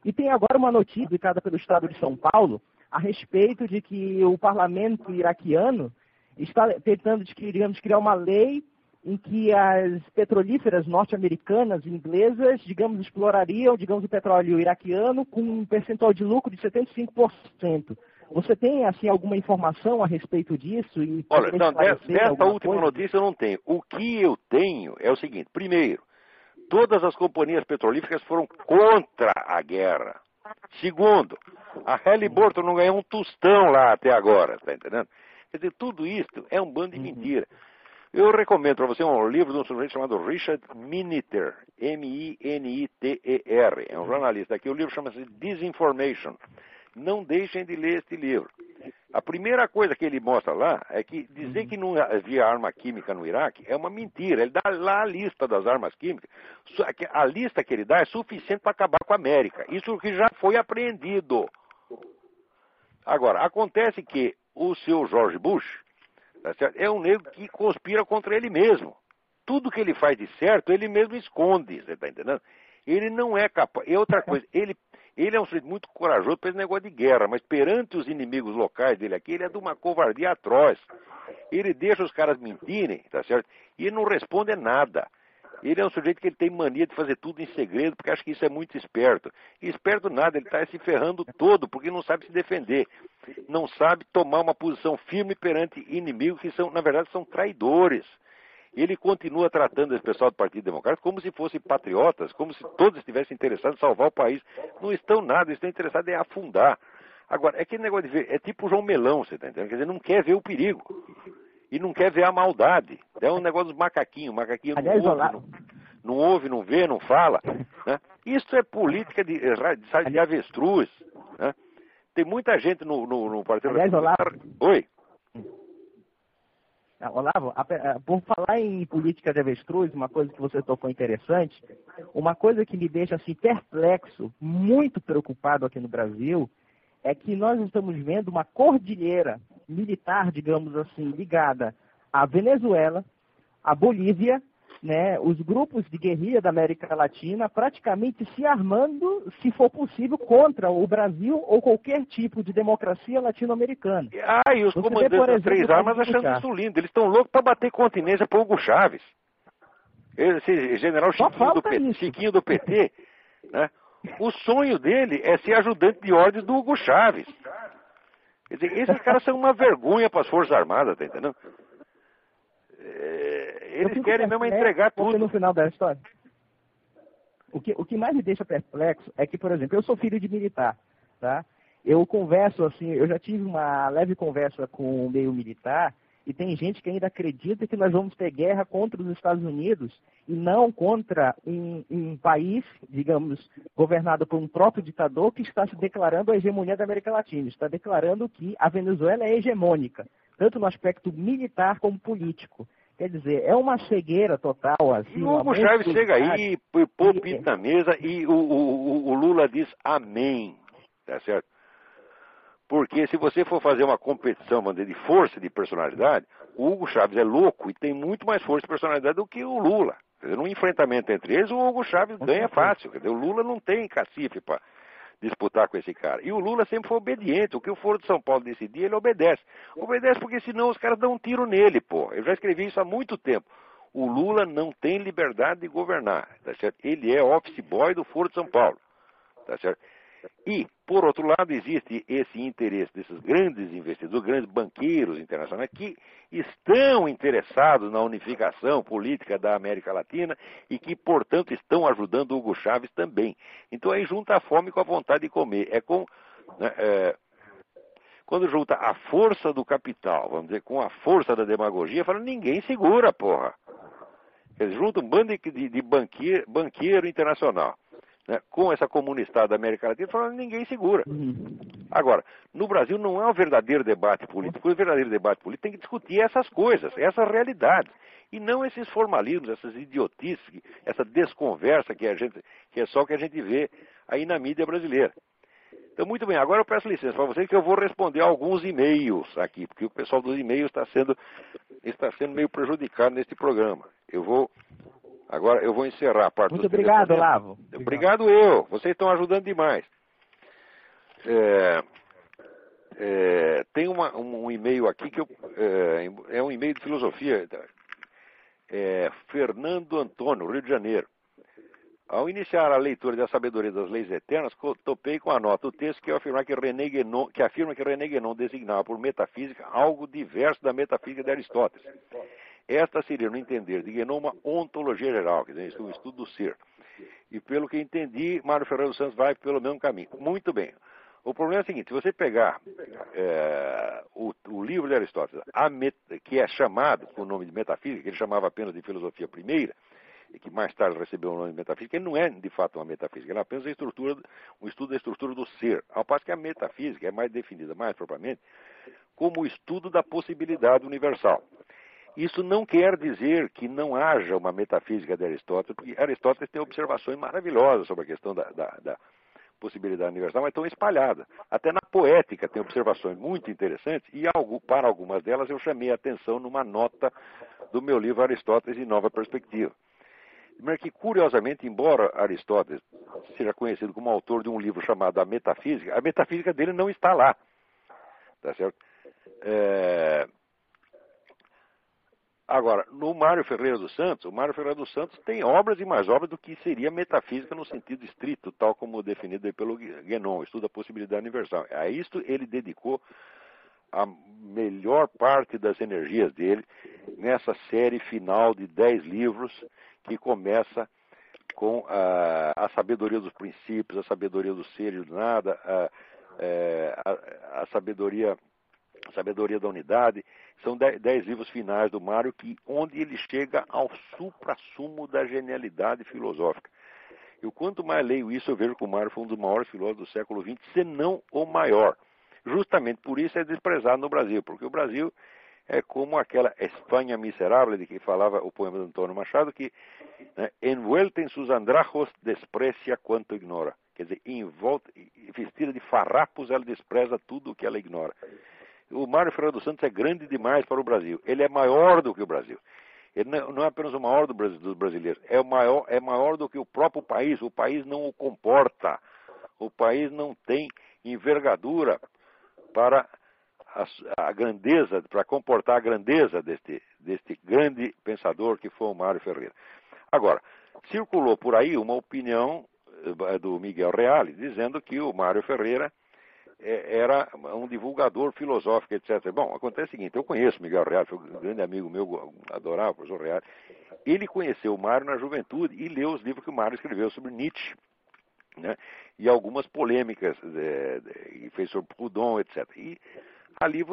E tem agora uma notícia publicada pelo Estado de São Paulo a respeito de que o parlamento iraquiano está tentando, digamos, criar uma lei em que as petrolíferas norte-americanas e inglesas, digamos, explorariam, digamos, o petróleo iraquiano com um percentual de lucro de 75%. Você tem, assim, alguma informação a respeito disso? E olha, não, dessa última notícia eu não tenho. O que eu tenho é o seguinte. Primeiro, todas as companhias petrolíferas foram contra a guerra. Segundo, a Halliburton não ganhou um tostão lá até agora, tá entendendo? Quer dizer, tudo isso é um bando de mentira. Eu recomendo para você um livro de um sujeito chamado Richard Miniter, M-I-N-I-T-E-R. É um jornalista aqui. O livro chama-se Disinformation. Não deixem de ler este livro. A primeira coisa que ele mostra lá é que dizer que não havia arma química no Iraque é uma mentira. Ele dá lá a lista das armas químicas. A lista que ele dá é suficiente para acabar com a América. Isso que já foi apreendido. Agora, acontece que o seu George Bush, tá certo, é um negro que conspira contra ele mesmo. Tudo que ele faz de certo, ele mesmo esconde. Você está entendendo? Ele não é capaz. E outra coisa, ele é um sujeito muito corajoso para esse negócio de guerra, mas perante os inimigos locais dele aqui, ele é de uma covardia atroz. Ele deixa os caras mentirem, tá certo? E ele não responde nada. Ele é um sujeito que ele tem mania de fazer tudo em segredo, porque acha que isso é muito esperto. E esperto nada, ele está se ferrando todo, porque não sabe se defender. Não sabe tomar uma posição firme perante inimigos que são, na verdade, são traidores. Ele continua tratando esse pessoal do Partido Democrático como se fossem patriotas, como se todos estivessem interessados em salvar o país. Não estão nada, estão interessados em afundar. Agora, é aquele negócio de ver, é tipo o João Melão, você está entendendo? Quer dizer, não quer ver o perigo. E não quer ver a maldade. É um negócio dos macaquinhos. O macaquinho não ouve, não vê, não fala. Né? Isso é política de avestruz. Né? Tem muita gente no Partido... Aliás, Olavo... Oi? Olavo, por falar em política de avestruz, uma coisa que você tocou interessante, uma coisa que me deixa assim perplexo, muito preocupado aqui no Brasil, é que nós estamos vendo uma cordilheira militar, digamos assim, ligada à Venezuela, à Bolívia, né, os grupos de guerrilha da América Latina praticamente se armando, se for possível, contra o Brasil ou qualquer tipo de democracia latino-americana. E os comandantes das três armas achando isso lindo. Eles estão loucos para bater continência para Hugo Chávez. Esse general Chiquinho do PT, né, o sonho dele é ser ajudante de ordens do Hugo Chávez. Quer dizer, esses caras são uma vergonha para as Forças Armadas, tá entendendo? Eles querem mesmo entregar tudo. No final da história. O que mais me deixa perplexo é que, por exemplo, eu sou filho de militar, tá? Eu converso assim, eu já tive uma leve conversa com o meio militar e tem gente que ainda acredita que nós vamos ter guerra contra os Estados Unidos e não contra um país, digamos, governado por um próprio ditador que está se declarando a hegemonia da América Latina, está declarando que a Venezuela é hegemônica, tanto no aspecto militar como político. Quer dizer, é uma cegueira total. Assim, e o Hugo Chávez chega aí, põe o pinto na mesa e o Lula diz amém, tá certo? Porque se você for fazer uma competição de força de personalidade, o Hugo Chávez é louco e tem muito mais força de personalidade do que o Lula. Quer dizer, num enfrentamento entre eles, o Hugo Chávez ganha fácil. Quer dizer, o Lula não tem cacife para disputar com esse cara. E o Lula sempre foi obediente. O que o Foro de São Paulo decidir, ele obedece. Obedece porque senão os caras dão um tiro nele, pô. Eu já escrevi isso há muito tempo. O Lula não tem liberdade de governar, tá certo? Ele é office boy do Foro de São Paulo, tá certo? E, por outro lado, existe esse interesse desses grandes investidores, grandes banqueiros internacionais, que estão interessados na unificação política da América Latina e que, portanto, estão ajudando o Hugo Chávez também. Então, aí junta a fome com a vontade de comer. Quando junta a força do capital, vamos dizer, com a força da demagogia, fala, ninguém segura, porra. Eles juntam um bando de banqueiro internacional. Né, com essa comunidade da América Latina, falando ninguém segura. Agora, no Brasil não é um verdadeiro debate político. O verdadeiro debate político tem que discutir essas coisas, essas realidades, e não esses formalismos, essas idiotices, essa desconversa que é só o que a gente vê aí na mídia brasileira. Então, muito bem, agora eu peço licença para vocês que eu vou responder alguns e-mails aqui, porque o pessoal dos e-mails está sendo meio prejudicado neste programa. Eu vou Agora eu vou encerrar a parte Muito obrigado, Olavo. Obrigado eu. Vocês estão ajudando demais. Tem um e-mail aqui que é um e-mail de filosofia. Fernando Antônio, Rio de Janeiro. Ao iniciar a leitura da Sabedoria das Leis Eternas, topei com a nota o texto que afirma que René Guénon designava por metafísica algo diverso da metafísica de Aristóteles. Esta seria, no entender de Guénon, uma ontologia geral, quer dizer, um estudo do ser. E pelo que entendi, Mário Ferreira dos Santos vai pelo mesmo caminho. Muito bem. O problema é o seguinte, se você pegar o livro de Aristóteles, que é chamado com o nome de metafísica, que ele chamava apenas de filosofia primeira, e que mais tarde recebeu o nome de metafísica, ele não é de fato uma metafísica, ele é apenas um estudo da estrutura do ser. Ao passo que a metafísica é mais definida, mais propriamente, como o estudo da possibilidade universal. Isso não quer dizer que não haja uma metafísica de Aristóteles, porque Aristóteles tem observações maravilhosas sobre a questão da possibilidade universal, mas estão espalhadas. Até na poética tem observações muito interessantes, e para algumas delas eu chamei a atenção numa nota do meu livro Aristóteles em Nova Perspectiva. Mas que, curiosamente, embora Aristóteles seja conhecido como autor de um livro chamado A metafísica dele não está lá. Tá certo? Agora, no Mário Ferreira dos Santos, o Mário Ferreira dos Santos tem obras e mais obras do que seria metafísica no sentido estrito, tal como definido pelo Guénon, estudo da possibilidade universal. A isto ele dedicou a melhor parte das energias dele nessa série final de 10 livros que começa com a sabedoria dos princípios, a sabedoria do ser e do nada, a sabedoria da unidade. São 10 livros finais do Mário, onde ele chega ao suprassumo da genialidade filosófica. E quanto mais leio isso, eu vejo que o Mário foi um dos maiores filósofos do século XX, se não o maior. Justamente por isso é desprezado no Brasil, porque o Brasil é como aquela Espanha miserável de que falava o poema de Antônio Machado, que envuelta em sus andrajos desprecia quanto ignora. Quer dizer, vestida de farrapos, ela despreza tudo o que ela ignora. O Mário Ferreira dos Santos é grande demais para o Brasil. Ele é maior do que o Brasil. Ele não é apenas o maior dos brasileiros, é maior do que o próprio país. O país não o comporta. O país não tem envergadura para a grandeza, para comportar a grandeza deste grande pensador que foi o Mário Ferreira. Agora, circulou por aí uma opinião do Miguel Reale, dizendo que o Mário Ferreira era um divulgador filosófico, etc. Bom, acontece o seguinte, eu conheço o Miguel Reale, foi um grande amigo meu, adorava o professor Reale. Ele conheceu o Mário na juventude e leu os livros que o Mário escreveu sobre Nietzsche, né? E algumas polêmicas, e fez sobre Proudhon, etc. E ali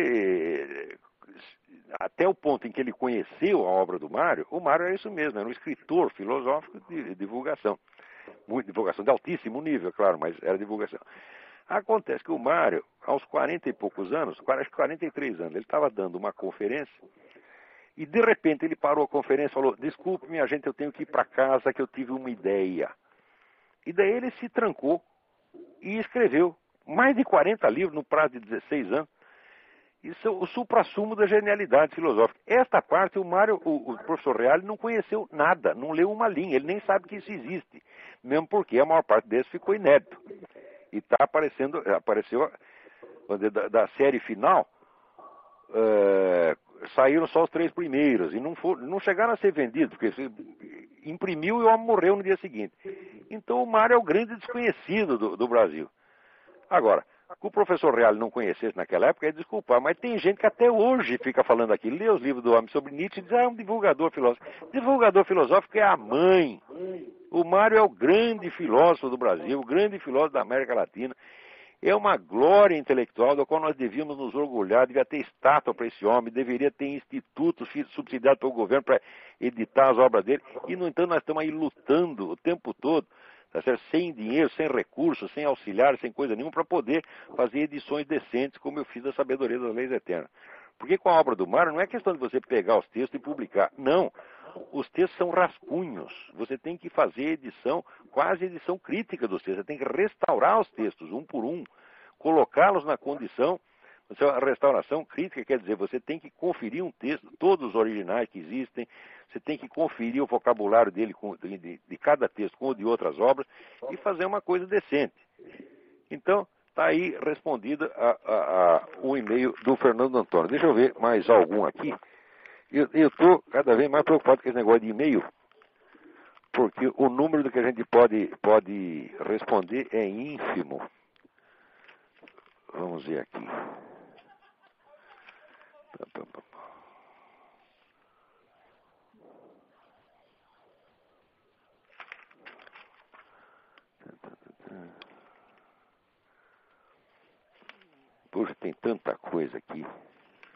até o ponto em que ele conheceu a obra do Mário, o Mário era isso mesmo, era um escritor filosófico de divulgação. Divulgação de altíssimo nível, claro, mas era divulgação. Acontece que o Mário, aos 40 e poucos anos, acho que 43 anos, ele estava dando uma conferência e de repente ele parou a conferência e falou: desculpe, minha gente, eu tenho que ir para casa que eu tive uma ideia. E daí ele se trancou e escreveu mais de 40 livros no prazo de 16 anos. Isso é o suprassumo da genialidade filosófica. Esta parte, o professor Reale não conheceu nada, não leu uma linha, ele nem sabe que isso existe. Mesmo porque a maior parte desses ficou inédito. E apareceu da série final, saíram só os 3 primeiros, e não chegaram a ser vendidos, porque imprimiu e o homem morreu no dia seguinte. Então o Mário é o grande desconhecido do Brasil. Agora, que o professor Reale não conhecesse naquela época é desculpar, mas tem gente que até hoje fica falando aqui, lê os livros do homem sobre Nietzsche e diz: é um divulgador filosófico. Divulgador filosófico é a mãe. O Mário é o grande filósofo do Brasil, o grande filósofo da América Latina. É uma glória intelectual da qual nós devíamos nos orgulhar, devia ter estátua para esse homem, deveria ter institutos subsidiados pelo governo para editar as obras dele. E, no entanto, nós estamos aí lutando o tempo todo, tá certo? Sem dinheiro, sem recursos, sem auxiliares, sem coisa nenhuma, para poder fazer edições decentes, como eu fiz da Sabedoria das Leis Eternas. Porque com a obra do Mário não é questão de você pegar os textos e publicar. Não. Os textos são rascunhos. Você tem que fazer edição, quase edição crítica dos textos. Você tem que restaurar os textos, um por um, colocá-los na condição A restauração crítica quer dizer, você tem que conferir um texto, todos os originais que existem, você tem que conferir o vocabulário dele de cada texto com o de outras obras e fazer uma coisa decente. Então, está aí respondida o e-mail do Fernando Antônio. Deixa eu ver mais algum aqui. Eu estou cada vez mais preocupado com esse negócio de e-mail, porque o número do que a gente pode responder é ínfimo. Vamos ver aqui. Puxa, tem tanta coisa aqui.